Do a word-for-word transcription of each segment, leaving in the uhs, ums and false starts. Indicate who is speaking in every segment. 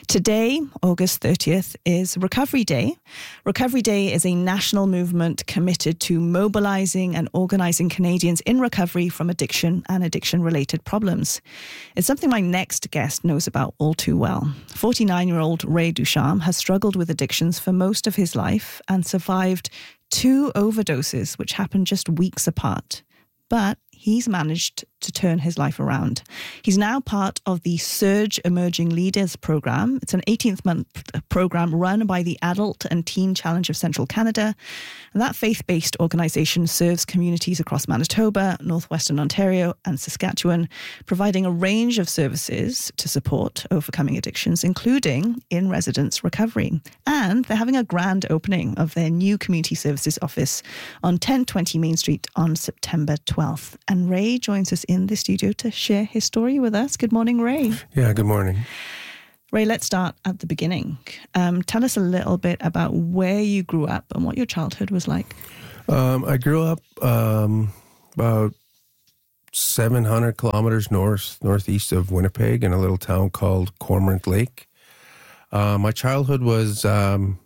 Speaker 1: Today, August thirtieth, is Recovery Day. Recovery Day is a national movement committed to mobilizing and organizing Canadians in recovery from addiction and addiction-related problems. It's something my next guest knows about all too well. forty-nine-year-old Ray Ducharme has struggled with addictions for most of his life and survived two overdoses, which happened just weeks apart. But he's managed to turn his life around. He's now part of the Surge Emerging Leaders program. It's an eighteenth-month program run by the Adult and Teen Challenge of Central Canada. And that faith-based organisation serves communities across Manitoba, northwestern Ontario and Saskatchewan, providing a range of services to support overcoming addictions, including in-residence recovery. And they're having a grand opening of their new community services office on ten twenty Main Street on September twelfth. And Ray joins us in the studio to share his story with us. Good morning, Ray.
Speaker 2: Yeah, good morning.
Speaker 1: Ray, let's start at the beginning. Um, tell us a little bit about where you grew up and what your childhood was like.
Speaker 2: Um, I grew up um, about seven hundred kilometers north, northeast of Winnipeg in a little town called Cormorant Lake. Uh, my childhood was, um,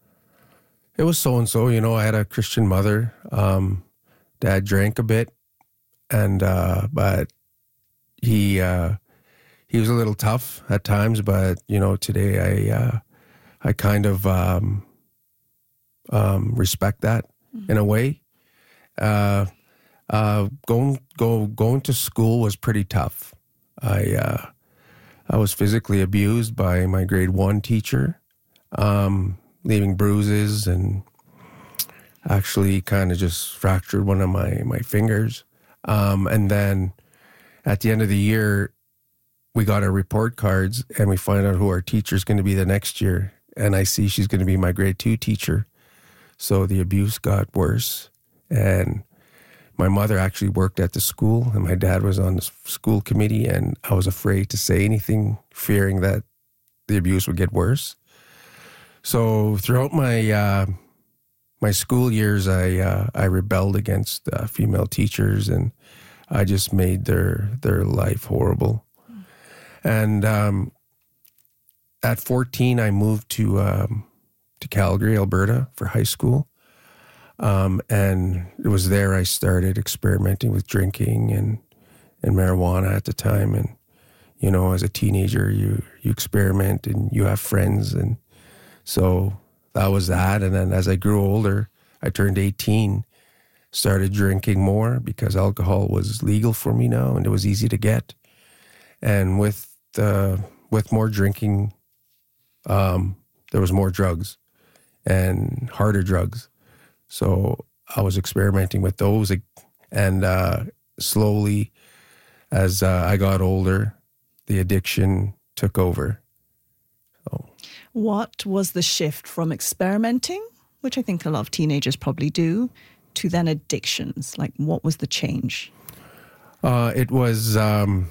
Speaker 2: it was so-and-so. You know, I had a Christian mother. Um, dad drank a bit. And, uh, but he, uh, he was a little tough at times, but, you know, today I, uh, I kind of, um, um, respect that mm-hmm. in a way. Uh, uh, going, go, going to school was pretty tough. I, uh, I was physically abused by my grade one teacher, um, leaving bruises and actually kind of just fractured one of my, my fingers. Um, and then at the end of the year, we got our report cards and we find out who our teacher is going to be the next year. And I see she's going to be my grade two teacher. So the abuse got worse. And my mother actually worked at the school and my dad was on the school committee. And I was afraid to say anything, fearing that the abuse would get worse. So throughout my uh, my school years, I uh, I rebelled against uh, female teachers, and I just made their their life horrible. Mm. And um, at fourteen, I moved to um, to Calgary, Alberta, for high school, um, and it was there I started experimenting with drinking and and marijuana at the time. And you know, as a teenager, you you experiment and you have friends, and so that was that. And then as I grew older, I turned eighteen, started drinking more because alcohol was legal for me now and it was easy to get. And with uh, with more drinking, um, there was more drugs and harder drugs. So I was experimenting with those. And uh, slowly, as uh, I got older, the addiction took over. So.
Speaker 1: What was the shift from experimenting, which I think a lot of teenagers probably do, to then addictions? Like, what was the change?
Speaker 2: Uh, it was um,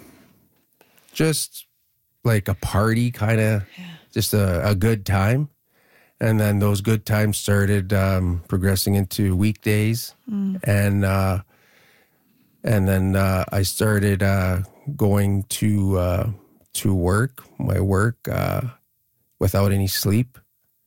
Speaker 2: just like a party, kind of, yeah. just a, a good time. And then those good times started um, progressing into weekdays. Mm. And uh, and then uh, I started uh, going to uh, to work, my work, uh, without any sleep.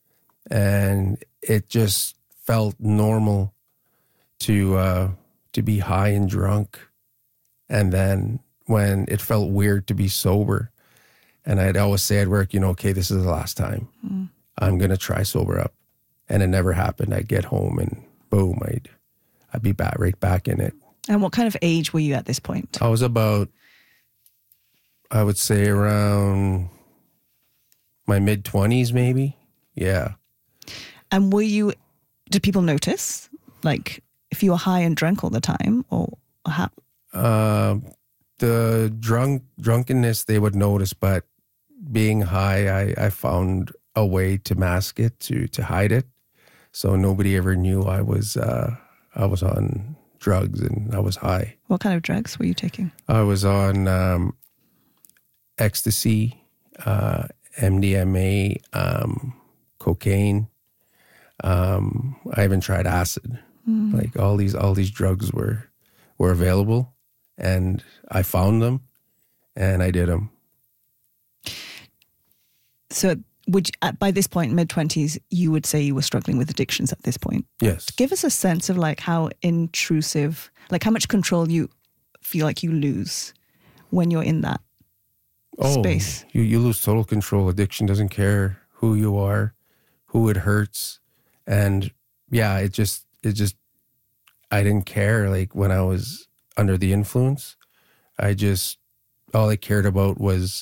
Speaker 2: And it just felt normal to uh, to be high and drunk. And then when it felt weird to be sober, and I'd always say at work, you know, okay, this is the last time. Mm. I'm going to try sober up. And it never happened. I'd get home and boom, I'd, I'd be back, right back in it.
Speaker 1: And what kind of age were you at this point?
Speaker 2: I was about, I would say around my mid-twenties maybe. Yeah.
Speaker 1: And were you, did people notice? Like, if you were high and drunk all the time, or how?
Speaker 2: Uh, the drunk drunkenness, they would notice, but being high, I, I found a way to mask it, to to hide it. So nobody ever knew I was uh, I was on drugs and I was high.
Speaker 1: What kind of drugs were you taking?
Speaker 2: I was on um, ecstasy, uh, M D M A, um, cocaine. Um, I even tried acid. Mm. Like all these all these drugs were were available, and I found them, and I did them.
Speaker 1: So would you, at, by this point, mid twenties, you would say you were struggling with addictions at this point?
Speaker 2: Yes.
Speaker 1: Give us a sense of like how intrusive, like how much control you feel like you lose when you're in that
Speaker 2: oh,
Speaker 1: space.
Speaker 2: You, you lose total control. Addiction doesn't care who you are, who it hurts. And yeah, it just, it just, I didn't care. Like when I was under the influence, I just, all I cared about was,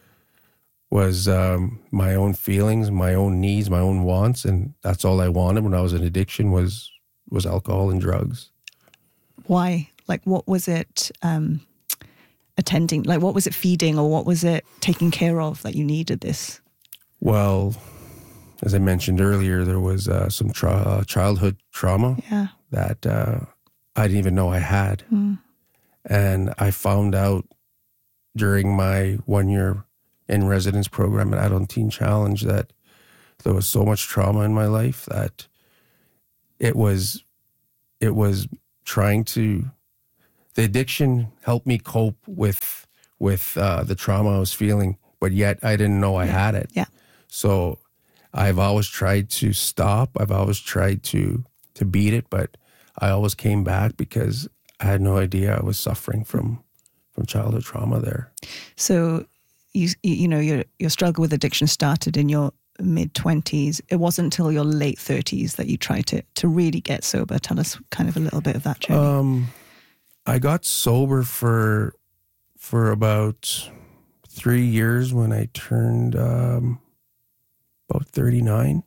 Speaker 2: was um, my own feelings, my own needs, my own wants. And that's all I wanted when I was in addiction was, was alcohol and drugs.
Speaker 1: Why? Like, what was it um, attending? Like, what was it feeding or what was it taking care of that you needed this?
Speaker 2: Well, as I mentioned earlier, there was uh, some tra- childhood trauma
Speaker 1: yeah.
Speaker 2: that uh, I didn't even know I had.
Speaker 1: Mm.
Speaker 2: And I found out during my one year in residence program at Adult Teen Challenge that there was so much trauma in my life that it was, it was trying to, the addiction helped me cope with, with uh, the trauma I was feeling, but yet I didn't know I
Speaker 1: yeah.
Speaker 2: had it.
Speaker 1: Yeah.
Speaker 2: So I've always tried to stop. I've always tried to to beat it, but I always came back because I had no idea I was suffering from from childhood trauma there.
Speaker 1: So you you know your your struggle with addiction started in your mid twenties. It wasn't until your late thirties that you tried to to really get sober. Tell us kind of a little bit of that journey.
Speaker 2: Um, I got sober for for about three years when I turned. Um, About thirty-nine.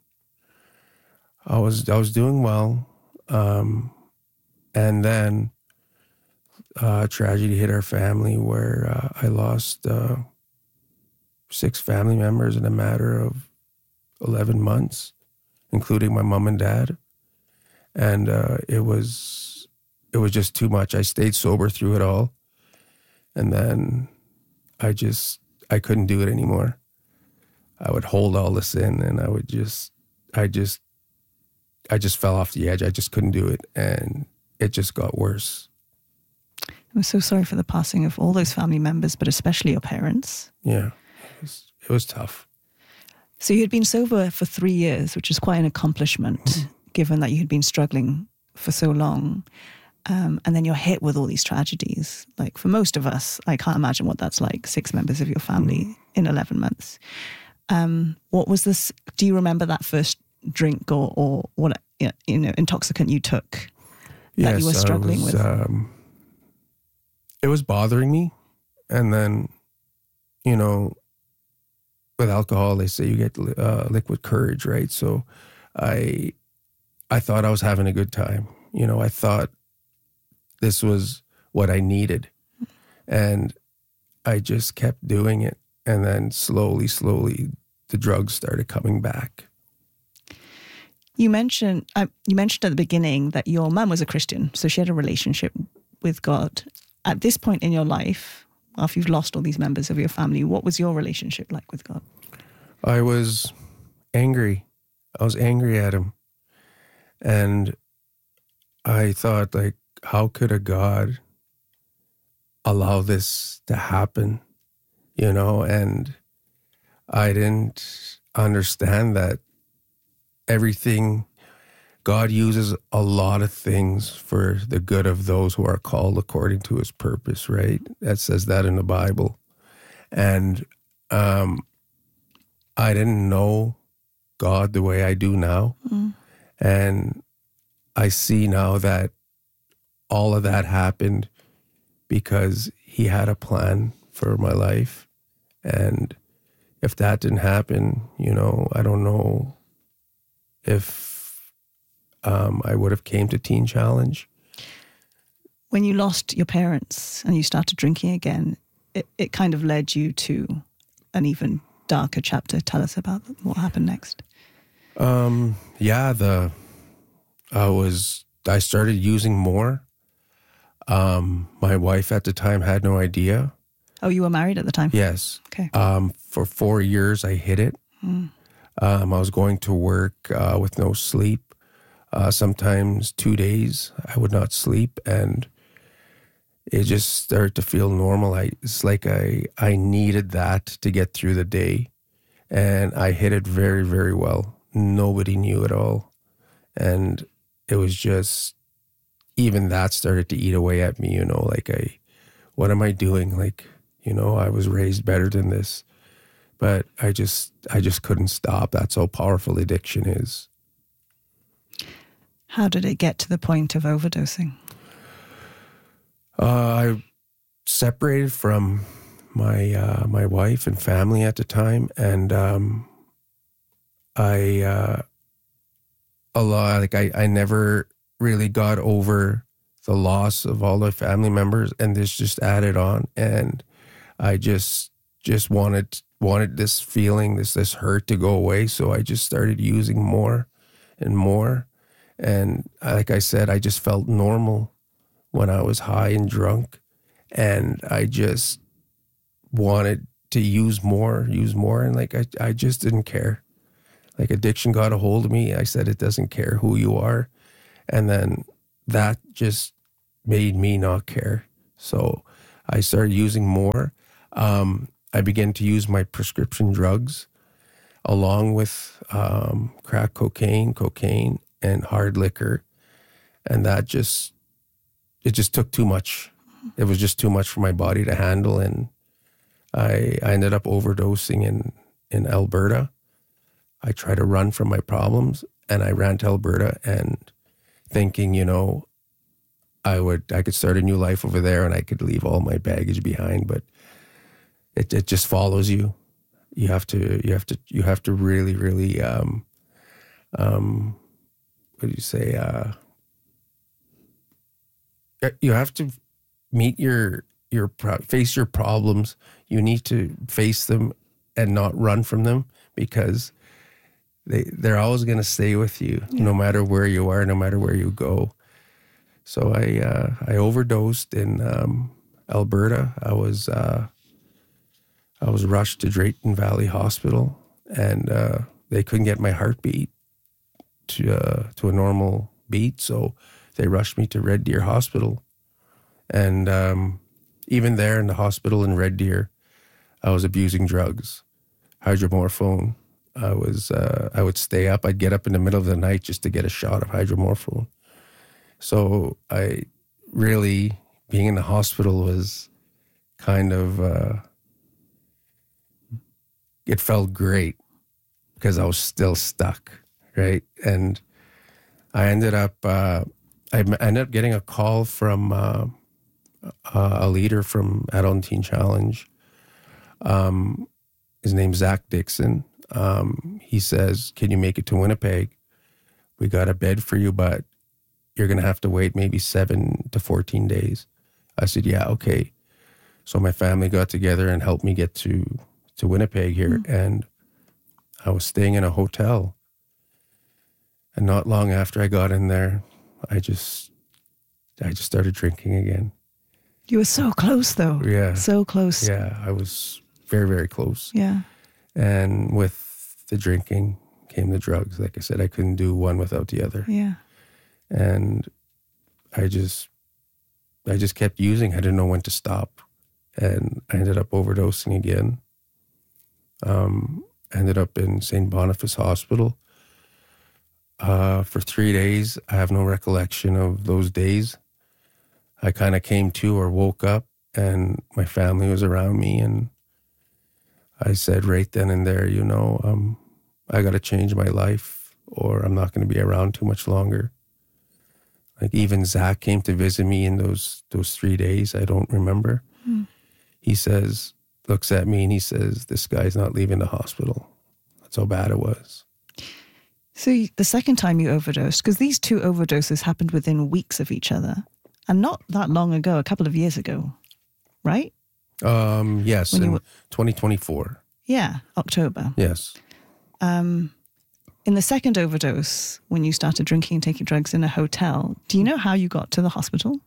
Speaker 2: I was I was doing well, um, and then uh, tragedy hit our family where uh, I lost uh, six family members in a matter of eleven months, including my mom and dad, and uh, it was it was just too much. I stayed sober through it all, and then I just I couldn't do it anymore. I would hold all this in and I would just, I just, I just fell off the edge. I just couldn't do it. And it just got worse.
Speaker 1: I'm so sorry for the passing of all those family members, but especially your parents.
Speaker 2: Yeah, it was, it was tough.
Speaker 1: So you had been sober for three years, which is quite an accomplishment, mm-hmm. given that you had been struggling for so long. Um, and then you're hit with all these tragedies. Like for most of us, I can't imagine what that's like, six members of your family mm-hmm. in eleven months. Um, what was this? Do you remember that first drink or, or what, you know, intoxicant you took that
Speaker 2: yes,
Speaker 1: you were struggling
Speaker 2: was,
Speaker 1: with?
Speaker 2: Um, it was bothering me. And then, you know, with alcohol, they say you get uh, liquid courage, right? So I, I thought I was having a good time. You know, I thought this was what I needed. And I just kept doing it. And then slowly, slowly, the drugs started coming back.
Speaker 1: You mentioned uh, you mentioned at the beginning that your mum was a Christian, so she had a relationship with God. At this point in your life, after you've lost all these members of your family, what was your relationship like with God?
Speaker 2: I was angry. I was angry at him. And I thought, like, how could a God allow this to happen? You know, and I didn't understand that everything, God uses a lot of things for the good of those who are called according to his purpose, right? That says that in the Bible. And um, I didn't know God the way I do now. Mm. And I see now that all of that happened because he had a plan for my life. And if that didn't happen, you know, I don't know if um, I would have came to Teen Challenge.
Speaker 1: When you lost your parents and you started drinking again, it, it kind of led you to an even darker chapter. Tell us about what happened next.
Speaker 2: Um, yeah, the I was I started using more. Um, my wife at the time had no idea.
Speaker 1: Oh, you were married at the time?
Speaker 2: Yes.
Speaker 1: Okay.
Speaker 2: Um, for four years, I hid it. Mm. Um, I was going to work uh, with no sleep. Uh, sometimes two days I would not sleep, and it just started to feel normal. I, it's like I I needed that to get through the day, and I hid it very, very well. Nobody knew at all. And it was just, even that started to eat away at me, you know, like I, what am I doing? Like, you know, I was raised better than this, but I just, I just couldn't stop. That's how powerful addiction is.
Speaker 1: How did it get to the point of overdosing?
Speaker 2: Uh, I separated from my uh, my wife and family at the time, and um, I uh, a lot like I, I never really got over the loss of all the family members, and this just added on, and I just just wanted wanted this feeling, this this hurt to go away, so I just started using more and more. And like I said, I just felt normal when I was high and drunk. And I just wanted to use more, use more. And like, I, I just didn't care. Like addiction got a hold of me. I said, it doesn't care who you are. And then that just made me not care. So I started using more. Um, I began to use my prescription drugs along with um, crack cocaine, cocaine, and hard liquor. And that just, it just took too much. It was just too much for my body to handle. And I, I ended up overdosing in, in Alberta. I tried to run from my problems, and I ran to Alberta and thinking, you know, I would, I could start a new life over there and I could leave all my baggage behind, but it, it just follows you. You have to, you have to, you have to really, really, um, um, what do you say? Uh, you have to meet your, your, face your problems. You need to face them and not run from them, because they, they're always going to stay with you, yeah. No matter where you are, no matter where you go. So I, uh, I overdosed in, um, Alberta. I was, uh, I was rushed to Drayton Valley Hospital, and, uh, they couldn't get my heartbeat to uh, to a normal beat, so they rushed me to Red Deer Hospital. And um, even there in the hospital in Red Deer, I was abusing drugs, hydromorphone. I was uh, I would stay up. I'd get up in the middle of the night just to get a shot of hydromorphone. So I really, being in the hospital was kind of, uh, it felt great because I was still stuck. Right. And I ended up, uh, I ended up getting a call from uh, uh, a leader from Adult and Teen Challenge. Um, his name's Zach Dixon. Um, he says, can you make it to Winnipeg? We got a bed for you, but you're going to have to wait maybe seven to fourteen days. I said, yeah, okay. So my family got together and helped me get to, to Winnipeg here. Mm-hmm. And I was staying in a hotel. And not long after I got in there, I just, I just started drinking again.
Speaker 1: You were so close, though.
Speaker 2: Yeah.
Speaker 1: So close.
Speaker 2: Yeah, I was very, very close.
Speaker 1: Yeah.
Speaker 2: And with the drinking came the drugs. Like I said, I couldn't do one without the other.
Speaker 1: Yeah.
Speaker 2: And I just, I just kept using. I didn't know when to stop. And I ended up overdosing again. Um, ended up in Saint Boniface Hospital. Uh, for three days, I have no recollection of those days. I kind of came to or woke up, and my family was around me, and I said right then and there, you know, um, I got to change my life, or I'm not going to be around too much longer. Like even Zach came to visit me in those those three days. I don't remember. Mm. He says, looks at me, and he says, "This guy's not leaving the hospital." That's how bad it was.
Speaker 1: So the second time you overdosed, because these two overdoses happened within weeks of each other, and not that long ago, a couple of years ago, right?
Speaker 2: Um, yes, when in were, twenty twenty-four.
Speaker 1: Yeah, October.
Speaker 2: Yes.
Speaker 1: Um, in the second overdose, when you started drinking and taking drugs in a hotel, do you know how you got to the hospital?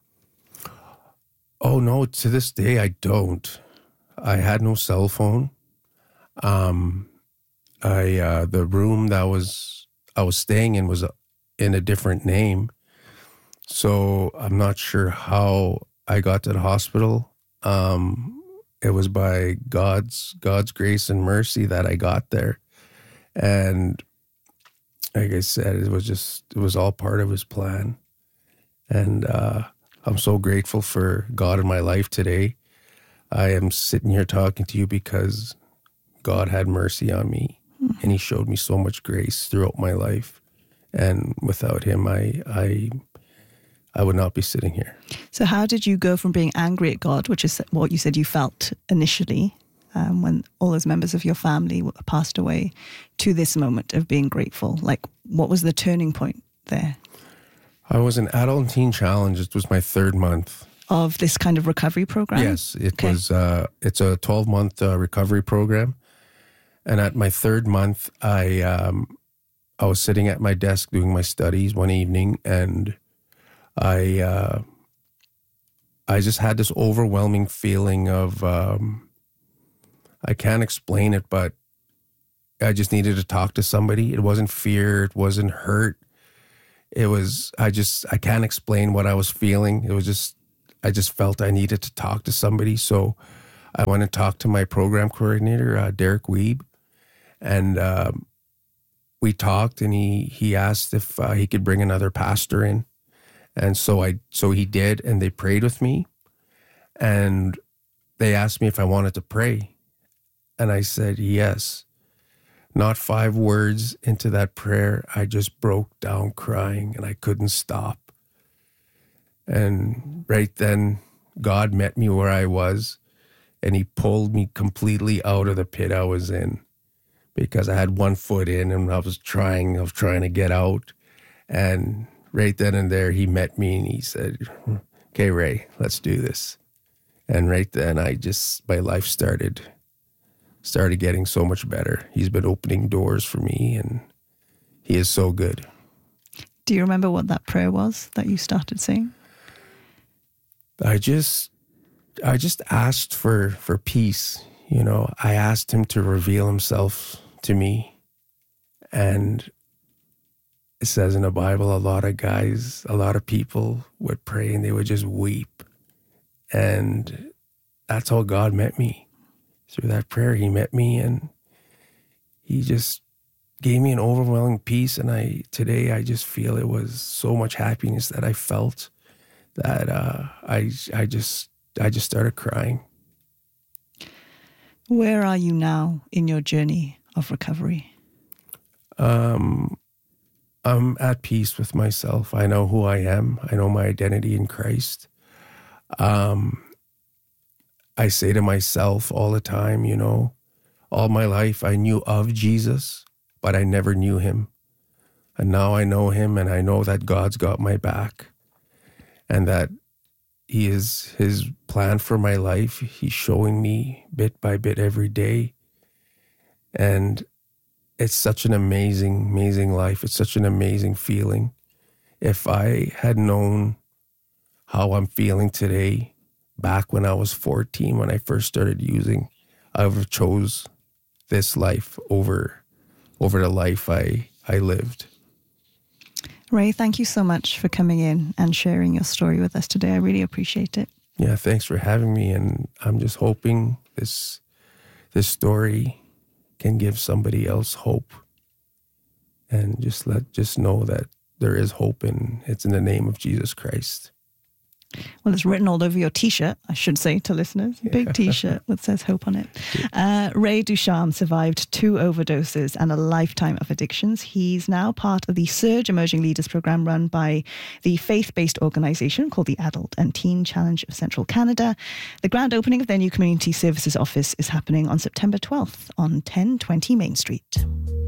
Speaker 2: Oh, no, to this day, I don't. I had no cell phone. Um, I uh, the room that was... I was staying in was in a different name. So I'm not sure how I got to the hospital. Um, it was by God's God's grace and mercy that I got there. And like I said, it was just, it was all part of his plan. And uh, I'm so grateful for God in my life today. I am sitting here talking to you because God had mercy on me, mm. and he showed me so much grace throughout my life. And without him, I, I, I would not be sitting here.
Speaker 1: So how did you go from being angry at God, which is what you said you felt initially um, when all those members of your family passed away, to this moment of being grateful? Like, what was the turning point there?
Speaker 2: I was in Adult and Teen Challenge. It was my third month.
Speaker 1: Of this kind of recovery program?
Speaker 2: Yes, it
Speaker 1: okay.
Speaker 2: was. Uh, it's a twelve-month uh, recovery program. And at my third month, I um, I was sitting at my desk doing my studies one evening, and I uh, I just had this overwhelming feeling of, um, I can't explain it, but I just needed to talk to somebody. It wasn't fear. It wasn't hurt. It was, I just, I can't explain what I was feeling. It was just, I just felt I needed to talk to somebody. So I went and talked to my program coordinator, uh, Derek Weeb, and um, we talked, and he, he asked if uh, he could bring another pastor in. And so I, so he did, and they prayed with me, and they asked me if I wanted to pray. And I said, yes. Not five words into that prayer, I just broke down crying, and I couldn't stop. And right then, God met me where I was, and he pulled me completely out of the pit I was in, because I had one foot in and I was trying, I was trying to get out. And right then and there, he met me and he said, okay, Ray, let's do this. And right then, I just, my life started started getting so much better. He's been opening doors for me, and he is so good.
Speaker 1: Do you remember what that prayer was that you started saying?
Speaker 2: I just, I just asked for, for peace. You know, I asked him to reveal himself to me. And it says in the Bible, a lot of guys, a lot of people would pray and they would just weep. And that's how God met me. Through that prayer, he met me, and he just gave me an overwhelming peace. And I today, I just feel it was so much happiness that I felt that uh, I I just I just started crying.
Speaker 1: Where are you now in your journey of recovery?
Speaker 2: Um, I'm at peace with myself. I know who I am. I know my identity in Christ. Um. I say to myself all the time, you know, all my life I knew of Jesus, but I never knew him. And now I know him, and I know that God's got my back, and that he is, his plan for my life, he's showing me bit by bit every day. And it's such an amazing, amazing life. It's such an amazing feeling. If I had known how I'm feeling today, back when I was fourteen, when I first started using, I would have chose this life over over the life I, I lived.
Speaker 1: Ray, thank you so much for coming in and sharing your story with us today. I really appreciate it.
Speaker 2: Yeah, thanks for having me. And I'm just hoping this this story can give somebody else hope, and just let just know that there is hope, and it's in the name of Jesus Christ.
Speaker 1: Well, it's written all over your T-shirt, I should say to listeners. Yeah. Big T-shirt that says hope on it. Uh, Ray Ducharme survived two overdoses and a lifetime of addictions. He's now part of the Surge Emerging Leaders program run by the faith-based organisation called the Adult and Teen Challenge of Central Canada. The grand opening of their new community services office is happening on September twelfth on ten twenty Main Street.